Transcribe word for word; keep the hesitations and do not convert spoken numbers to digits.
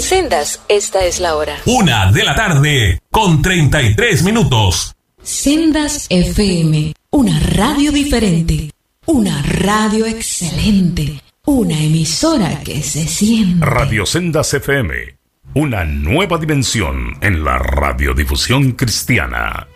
En Sendas, esta es la hora. Una de la tarde, con treinta y tres minutos. Sendas F M, una radio diferente, una radio excelente, una emisora que se siente. Radio Sendas F M, una nueva dimensión en la radiodifusión cristiana.